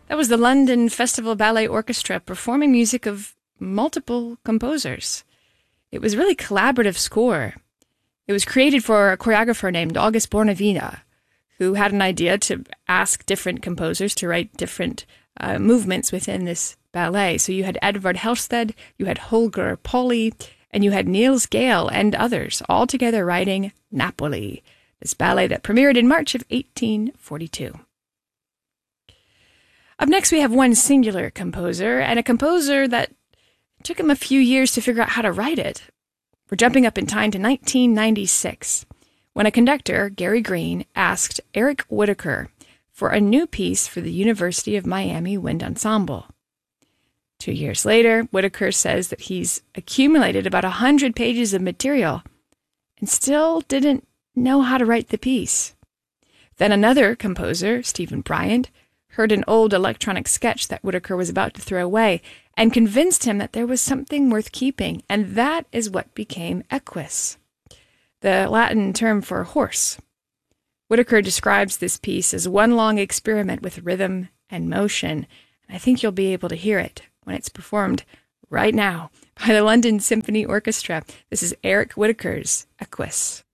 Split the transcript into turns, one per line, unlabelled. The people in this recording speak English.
That was the London Festival Ballet Orchestra performing music of multiple composers. It was a really collaborative score. It was created for a choreographer named August Bournonville, who had an idea to ask different composers to write different movements within this ballet. So you had Edvard Helsted, you had Holger Pauli, and you had Niels Gale and others, all together writing Napoli, this ballet that premiered in March of 1842. Up next, we have one singular composer, and a composer that took him a few years to figure out how to write it. We're jumping up in time to 1996, when a conductor, Gary Green, asked Eric Whitacre for a new piece for the University of Miami Wind Ensemble. 2 years later, Whitacre says that he's accumulated about 100 pages of material and still didn't know how to write the piece. Then another composer, Stephen Bryant, heard an old electronic sketch that Whitacre was about to throw away and convinced him that there was something worth keeping, and that is what became Equus, the Latin term for horse. Whitacre describes this piece as one long experiment with rhythm and motion, and I think you'll be able to hear it when it's performed right now by the London Symphony Orchestra. This is Eric Whitacre's Equus.